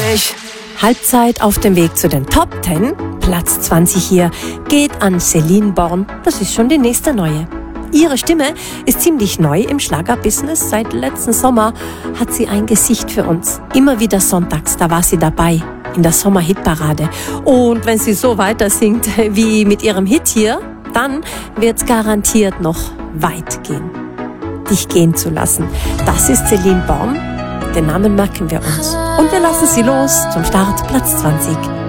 mich. Halbzeit auf dem Weg zu den Top 10, Platz 20 hier, geht an Celine Born. Das ist schon die nächste neue. Ihre Stimme ist ziemlich neu im Schlagerbusiness. Seit letzten Sommer hat sie ein Gesicht für uns. Immer wieder sonntags, da war sie dabei in der Sommerhitparade. Und wenn sie so weiter singt wie mit ihrem Hit hier, dann wird's garantiert noch weit gehen. Dich gehen zu lassen. Das ist Celine Born. Den Namen merken wir uns. Und wir lassen sie los zum Start, Platz 20.